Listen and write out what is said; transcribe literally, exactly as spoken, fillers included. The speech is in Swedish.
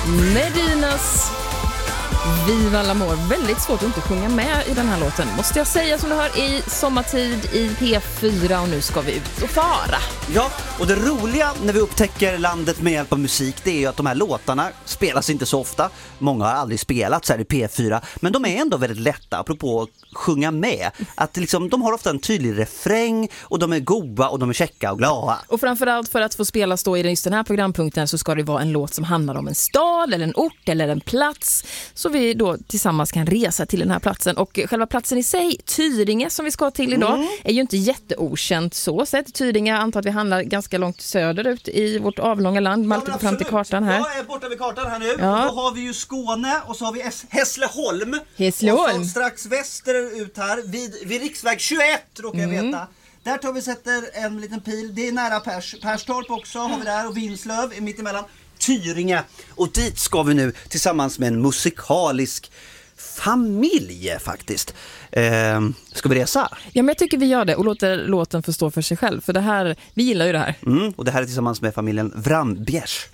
Medinas Viva l'Amour. Väldigt svårt att inte sjunga med i den här låten, måste jag säga, som du hör i sommartid i P fyra, och nu ska vi ut och fara. Ja, och det roliga när vi upptäcker landet med hjälp av musik, det är ju att de här låtarna spelas inte så ofta. Många har aldrig spelat så här i P fyra, men de är ändå väldigt lätta, apropå att sjunga med. Att liksom, de har ofta en tydlig refräng och de är goda och de är käcka och glada. Och framförallt för att få spelas då i just den här programpunkten så ska det vara en låt som handlar om en stad eller en ort eller en plats, så vi då tillsammans kan resa till den här platsen. Och själva platsen i sig, Tyringe, som vi ska till idag, mm. är ju inte jätteokänt så sett. Tyringe, jag antar att vi handlar ganska långt söderut i vårt avlånga land. Malte, ja, fram till kartan här. Jag är borta vid kartan här nu. Ja. Och då har vi ju Skåne och så har vi Hässleholm. Hässleholm. Och så strax västerut här vid, vid riksväg tjugoett råkar jag Mm. veta. Där tar vi sätter en liten pil. Det är nära Pers, Perstorp också har vi där, och Vinslöv är mitt emellan. Tyringe. Och dit ska vi nu tillsammans med en musikalisk familj faktiskt. Eh, ska vi resa? Ja, men jag tycker vi gör det och låter låten få stå för sig själv. För det här, vi gillar ju det här. Mm, och det här är tillsammans med familjen Vrambiesch.